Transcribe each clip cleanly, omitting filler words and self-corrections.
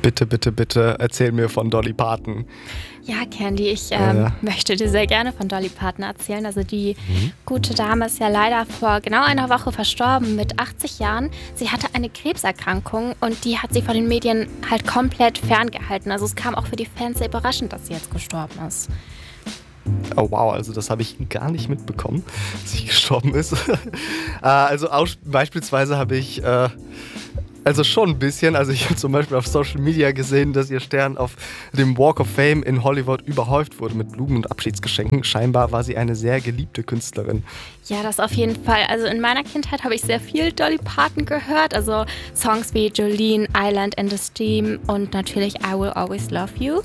Bitte, bitte, bitte erzähl mir von Dolly Parton. Ja, Candy, ich möchte dir sehr gerne von Dolly Parton erzählen. Also die gute Dame ist ja leider vor genau einer Woche verstorben mit 80 Jahren. Sie hatte eine Krebserkrankung und die hat sie von den Medien halt komplett ferngehalten. Also es kam auch für die Fans sehr überraschend, dass sie jetzt gestorben ist. Oh wow, also das habe ich gar nicht mitbekommen, dass sie gestorben ist. Also auch, beispielsweise habe ich... Also schon ein bisschen. Also ich habe zum Beispiel auf Social Media gesehen, dass ihr Stern auf dem Walk of Fame in Hollywood überhäuft wurde mit Blumen und Abschiedsgeschenken. Scheinbar war sie eine sehr geliebte Künstlerin. Ja, das auf jeden Fall. Also in meiner Kindheit habe ich sehr viel Dolly Parton gehört. Also Songs wie Jolene, Island in the Stream und natürlich I Will Always Love You.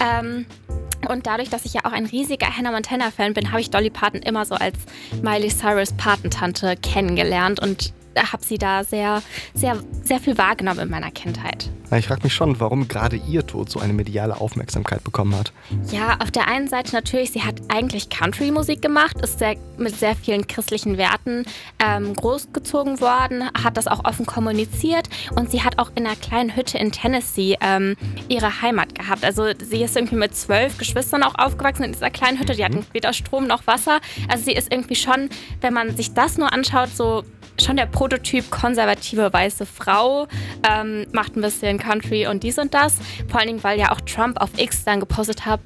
Und dadurch, dass ich ja auch ein riesiger Hannah Montana-Fan bin, habe ich Dolly Parton immer so als Miley Cyrus Patentante kennengelernt und habe sie da sehr, sehr, sehr viel wahrgenommen in meiner Kindheit. Ich frage mich schon, warum gerade ihr Tod so eine mediale Aufmerksamkeit bekommen hat. Ja, auf der einen Seite natürlich, sie hat eigentlich Country-Musik gemacht, ist mit sehr vielen christlichen Werten großgezogen worden, hat das auch offen kommuniziert und sie hat auch in einer kleinen Hütte in Tennessee ihre Heimat gehabt. Also sie ist irgendwie mit 12 Geschwistern auch aufgewachsen in dieser kleinen Hütte, die hatten weder Strom noch Wasser. Also sie ist irgendwie schon, wenn man sich das nur anschaut, so schon der Prototyp konservative weiße Frau, macht ein bisschen Country und dies und das. Vor allen Dingen, weil ja auch Trump auf X dann gepostet hat,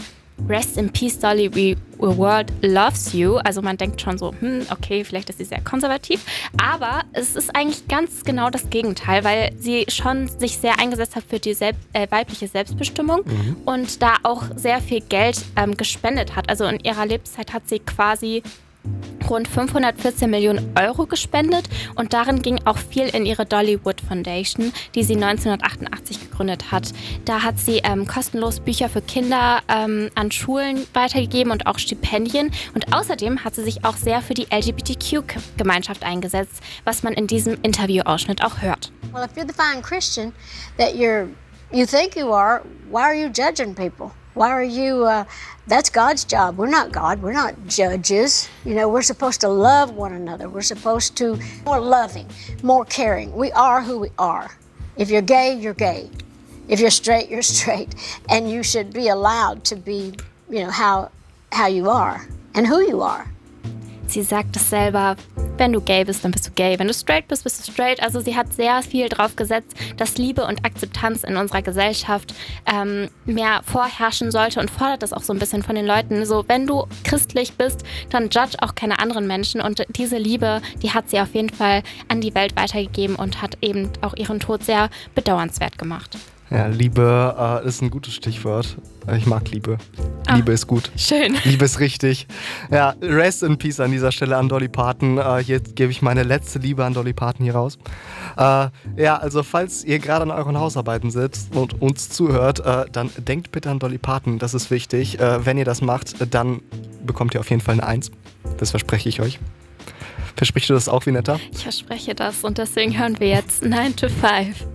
Rest in Peace, Dolly, the world loves you. Also man denkt schon so, okay, vielleicht ist sie sehr konservativ. Aber es ist eigentlich ganz genau das Gegenteil, weil sie schon sich sehr eingesetzt hat für die weibliche Selbstbestimmung und da auch sehr viel Geld gespendet hat. Also in ihrer Lebenszeit hat sie quasi rund 514 Millionen Euro gespendet und darin ging auch viel in ihre Dollywood Foundation, die sie 1988 gegründet hat. Da hat sie kostenlos Bücher für Kinder an Schulen weitergegeben und auch Stipendien und außerdem hat sie sich auch sehr für die LGBTQ-Gemeinschaft eingesetzt, was man in diesem Interviewausschnitt auch hört. Well, if you're the fine Christian that you think you are, why are you judging people? Why are you, that's God's job. We're not God. We're not judges. You know, we're supposed to love one another. We're supposed to be more loving, more caring. We are who we are. If you're gay, you're gay. If you're straight, you're straight. And you should be allowed to be, you know, how you are and who you are. Sie sagt es selber, wenn du gay bist, dann bist du gay. Wenn du straight bist, bist du straight. Also sie hat sehr viel drauf gesetzt, dass Liebe und Akzeptanz in unserer Gesellschaft mehr vorherrschen sollte und fordert das auch so ein bisschen von den Leuten. So, wenn du christlich bist, dann judge auch keine anderen Menschen. Und diese Liebe, die hat sie auf jeden Fall an die Welt weitergegeben und hat eben auch ihren Tod sehr bedauernswert gemacht. Ja, Liebe ist ein gutes Stichwort. Ich mag Liebe. Liebe ist gut. Schön. Liebe ist richtig. Ja, rest in peace an dieser Stelle an Dolly Parton. Jetzt gebe ich meine letzte Liebe an Dolly Parton hier raus. Ja, also falls ihr gerade an euren Hausarbeiten sitzt und uns zuhört, dann denkt bitte an Dolly Parton. Das ist wichtig. Wenn ihr das macht, dann bekommt ihr auf jeden Fall eine 1. Das verspreche ich euch. Versprichst du das auch, Vinetta? Ich verspreche das und deswegen hören wir jetzt 9 to 5.